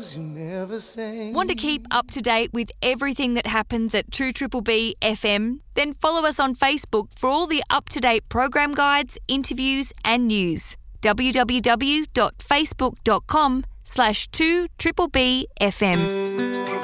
words you never say. Want to keep up to date with everything that happens at 2BBB FM? Then follow us on Facebook for all the up-to-date program guides, interviews and news. www.facebook.com/2BBB FM.